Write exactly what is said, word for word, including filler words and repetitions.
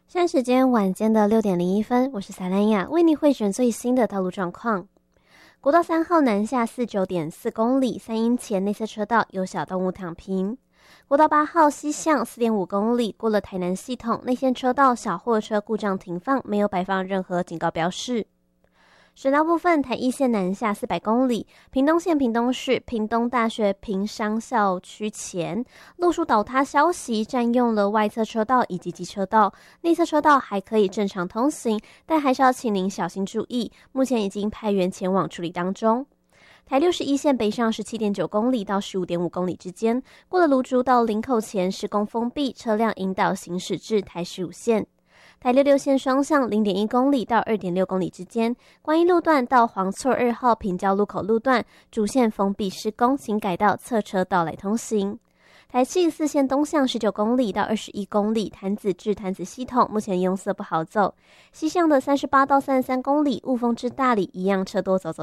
现在时间晚间的六点零一分，我是萨兰雅，为您汇整最新的道路状况。国道三号南下四九点四公里，三英前内侧车道有小动物躺平。国道八号西向四点五公里，过了台南系统内线车道小货车故障停放，没有摆放任何警告标示。省道部分，台一线南下四百公里，屏东县屏东市屏东大学屏商校区前路树倒塌消息，占用了外侧车道以及机车道，内侧车道还可以正常通行，但还是要请您小心注意。目前已经派员前往处理当中。台六十一线北上十七点九公里到十五点五公里之间，过了芦竹到林口前施工封闭，车辆引导行驶至台十五线。台六六线双向零点一公里到二点六公里之间，观音路段到黄厝二号平交路口路段主线封闭施工，请改道侧车道来通行。台七四线东向十九公里到二十一公里，潭子至潭子系统目前拥塞不好走。西向的三十八到三十三公里，雾峰至大里一样车多走走